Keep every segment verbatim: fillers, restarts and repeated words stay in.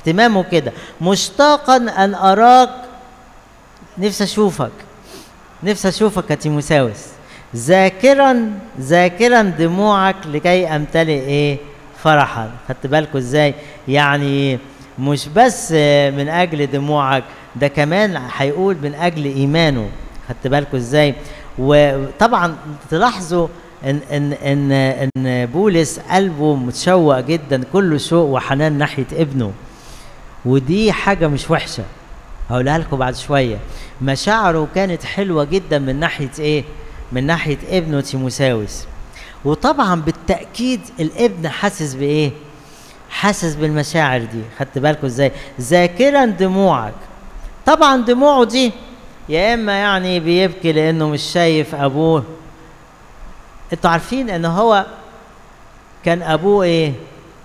اهتمامه كده، مشتاقا ان اراك، نفسي اشوفك، نفسي اشوفك يا تيموساوس، ذاكرا ذاكرا دموعك لكي امتلئ ايه؟ فرحا. خدت بالكوا ازاي؟ يعني مش بس من اجل دموعك، ده كمان هيقول من اجل ايمانه. خدت بالكوا ازاي؟ وطبعا تلاحظوا ان ان ان ان بولس قلبه متشوق جدا، كله شوق وحنان ناحيه ابنه، ودي حاجه مش وحشه، هقولها لكم بعد شويه. مشاعره كانت حلوه جدا من ناحيه ايه؟ من ناحيه ابنه تيموساوس. وطبعا بالتاكيد الابن حاسس بايه؟ حاسس بالمشاعر دي. خدت بالكم ازاي؟ ذاكرا دموعك. طبعا دموعه دي يا اما يعني بيبكي لانه مش شايف ابوه. انتوا عارفين ان هو كان ابوه ايه؟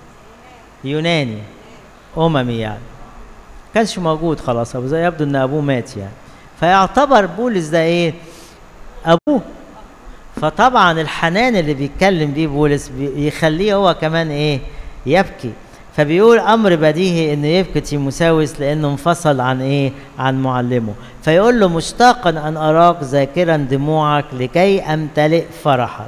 يوناني اممي، يعني كانش موجود خلاص ابوه، زي يبدو ان ابوه مات يعني، فيعتبر بولس ده ايه؟ ابوه. فطبعا الحنان اللي بيتكلم بيه بولس بيخليه هو كمان ايه؟ يبكي. فبيقول امر بديهي انه يبكي تيموساوس لانه انفصل عن ايه؟ عن معلمه. فيقول له مشتاقا ان اراك ذاكرا دموعك لكي امتلئ فرحا.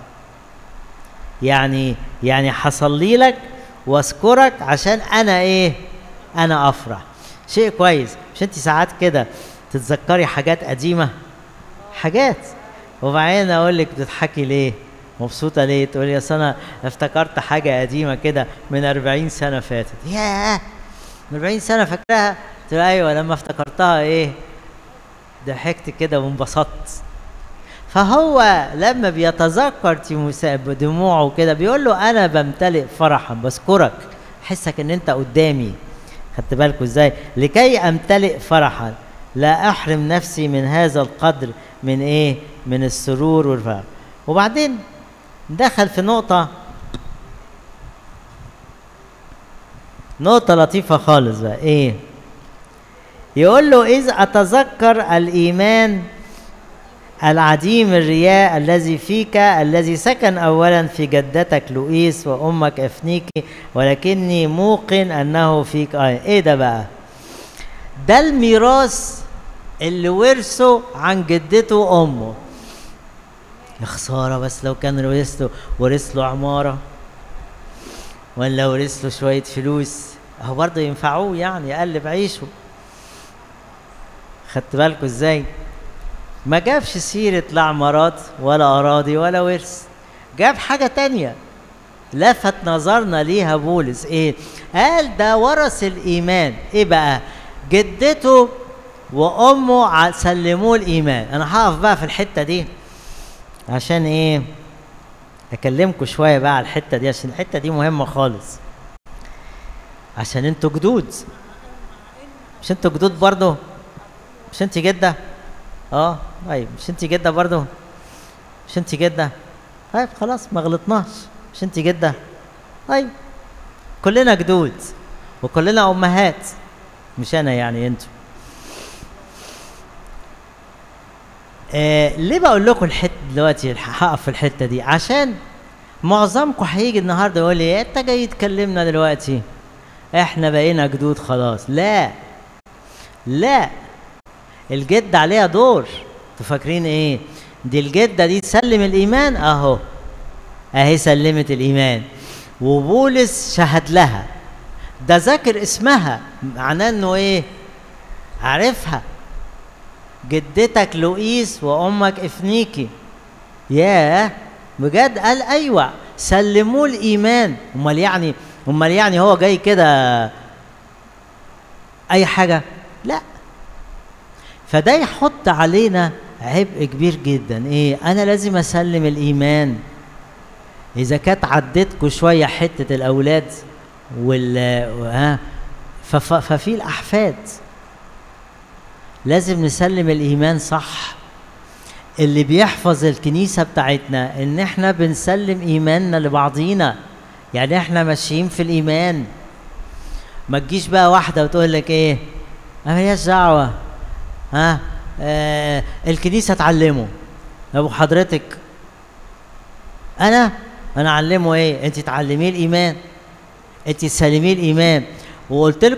يعني يعني هصلي لك واذكرك عشان انا ايه؟ انا افرح. شيء كويس. مش انت ساعات كده تتذكري حاجات قديمه؟ حاجات وبعدين اقول لك بتضحكي ليه؟ مبسوطه ليه؟ تقولي اصل انا افتكرت حاجه قديمه كده من أربعين سنه فاتت. ياه، من أربعين سنه فاكراها؟ تقول ايوه، لما افتكرتها ايه؟ ضحكت كده وانبسطت. فهو لما بيتذكر تيموساوس بدموعه كده بيقول له انا بمتلئ فرحا، بذكرك، احسك ان انت قدامي. خدت بالكوا ازاي؟ لكي امتلئ فرحا لا احرم نفسي من هذا القدر من ايه؟ من السرور والفرح. وبعدين دخل في نقطة نقطة لطيفة خالص بقى. ايه؟ يقول له إذ أتذكر الإيمان العديم الرياء الذي فيك، الذي سكن أولا في جدتك لوئيس وأمك أفنيكي، ولكني موقن أنه فيك آية. إيه ده بقى؟ ده الميراث اللي ورثه عن جدته وأمه. يا خسارة، بس لو كان ورث له ورث له عمارة، ولا ورث له شوية فلوس، أهو برضه ينفعوه يعني يقلب عيشه. خدت بالكوا إزاي؟ ما جابش سيرة لا عمارات ولا أراضي ولا ورث، جاب حاجة تانية لفت نظرنا ليها بولس. إيه؟ قال ده ورث الإيمان. إيه بقى؟ جدته وأمه سلموه الإيمان. أنا هقف بقى في الحتة دي عشان إيه؟ أكلمكم شوية بقى على الحتة دي، عشان الحتة دي مهمة خالص، عشان أنتوا جدود. مش أنتوا جدود برضه؟ مش أنت جدة؟ اه طيب، مش انت جده برضه؟ مش انت جده؟ طيب خلاص ما غلطناش، مش انت جده؟ طيب كلنا جدود وكلنا امهات، مش انا يعني، انتوا. آه ليه بقول لكم الحته دلوقتي؟ هقف في الحته دي عشان معظمكم هيجي النهارده يقول لي انت جاي تكلمنا دلوقتي احنا بقينا جدود خلاص. لا لا، الجد عليها دور. انتوا فاكرين ايه؟ دي الجده دي تسلم الايمان، اهو اهي سلمت الايمان وبولس شهد لها. ده ذاكر اسمها، معناه انه ايه؟ عارفها. جدتك لوئيس وامك افنيكي. ياه بجد؟ قال ايوه، سلموه الايمان. امال يعني امال يعني هو جاي كده اي حاجه؟ لا. فده يحط علينا عبء كبير جدا. ايه؟ انا لازم اسلم الايمان. اذا كانت عدتكم شويه حته الاولاد وال ها ففي الاحفاد لازم نسلم الايمان صح. اللي بيحفظ الكنيسه بتاعتنا ان احنا بنسلم ايماننا لبعضينا، يعني احنا ماشيين في الايمان. ما تجيش بقى واحده وتقول لك ايه؟ ما هياش دعوه، ها آه الكنيسه تعلمه. ابو حضرتك انا انا اعلمه ايه؟ انت تعلميه الايمان، انت تسلميه الايمان. وقلت لكم